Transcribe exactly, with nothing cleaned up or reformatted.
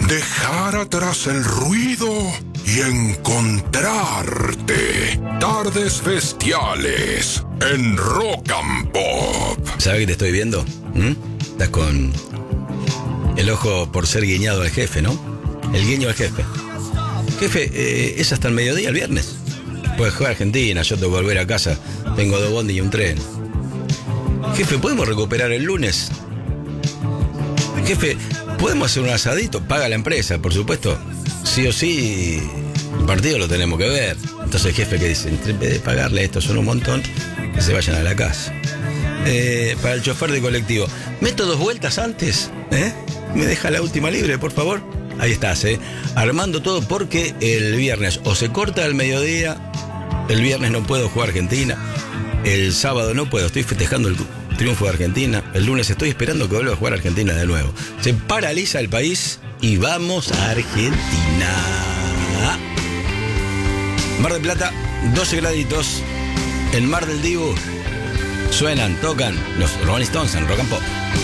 dejar atrás el ruido y encontrarte. Tardes Bestiales en Rock and Pop. ¿Sabes que te estoy viendo? ¿Mm? Estás con el ojo por ser guiñado al jefe, ¿no? El guiño al jefe. Jefe, eh, es hasta el mediodía el viernes. Puedes jugar a Argentina, yo tengo que volver a casa. Tengo dos bondi y un tren. Jefe, ¿podemos recuperar el lunes? Jefe, ¿podemos hacer un asadito? Paga la empresa, por supuesto. Sí o sí, el partido lo tenemos que ver. Entonces el jefe que dice, en vez de pagarle esto son un montón, que se vayan a la casa. Eh, para el chofer de colectivo, ¿meto dos vueltas antes? ¿Eh? ¿Me deja la última libre, por favor? Ahí estás, ¿eh? Armando todo porque el viernes o se corta al mediodía, el viernes no puedo jugar a Argentina, el sábado no puedo, estoy festejando el triunfo de Argentina, el lunes estoy esperando que vuelva a jugar a Argentina de nuevo. Se paraliza el país y vamos a Argentina. Mar del Plata, doce graditos. En Mar del Divo suenan, tocan los Rolling Stones en Rock and Pop.